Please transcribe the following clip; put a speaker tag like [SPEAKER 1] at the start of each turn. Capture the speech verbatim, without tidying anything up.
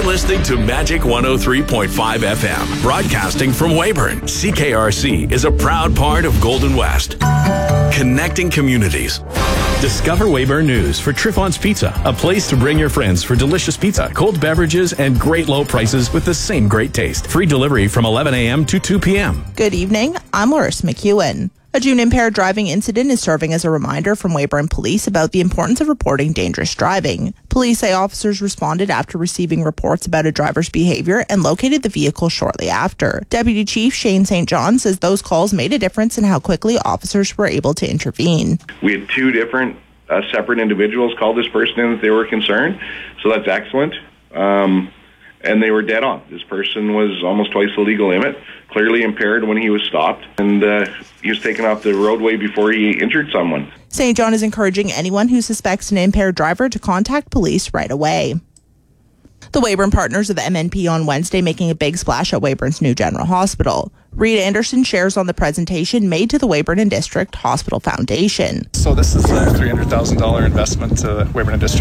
[SPEAKER 1] You're listening to Magic one oh three point five F M, broadcasting from Weyburn. C K R C is a proud part of Golden West, connecting communities. Discover Weyburn News for Triffon's Pizza, a place to bring your friends for delicious pizza, cold beverages, and great low prices with the same great taste. Free delivery from eleven a.m. to two p.m.
[SPEAKER 2] Good evening. I'm Larissa McEwen. A June impaired driving incident is serving as a reminder from Weyburn Police about the importance of reporting dangerous driving. Police say officers responded after receiving reports about a driver's behavior and located the vehicle shortly after. Deputy Chief Shane Saint John says those calls made a difference in how quickly officers were able to intervene.
[SPEAKER 3] We had two different uh, separate individuals call this person in that they were concerned, so that's excellent. Um, and they were dead on. This person was almost twice the legal limit, clearly impaired when he was stopped, and uh, he was taken off the roadway before he injured someone.
[SPEAKER 2] Saint John is encouraging anyone who suspects an impaired driver to contact police right away. The Weyburn partners of the M N P on Wednesday making a big splash at Weyburn's new General Hospital. Reed Anderson shares on the presentation made to the Weyburn and District Hospital Foundation.
[SPEAKER 4] So this is a three hundred thousand dollars investment to Weyburn and District